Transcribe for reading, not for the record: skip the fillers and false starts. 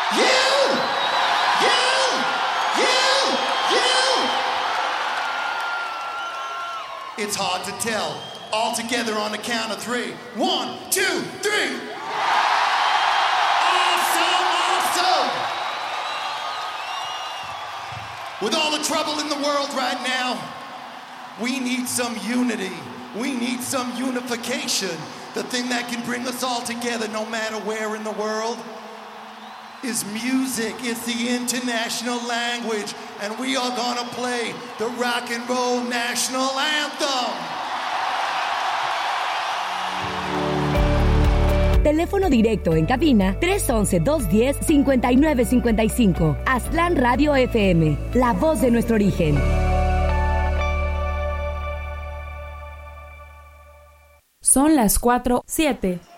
It's hard to tell. All together on the count of 3. 1, 2, 3. Awesome, awesome. With all the trouble in the world right now, we need some unity. We need some unification. The thing that can bring us all together no matter where in the world is music. It's the international language, and we are gonna play the rock and roll national anthem. Teléfono directo en cabina 311-210-5955. Aztlán Radio FM, la voz de nuestro origen. Son las 4:07.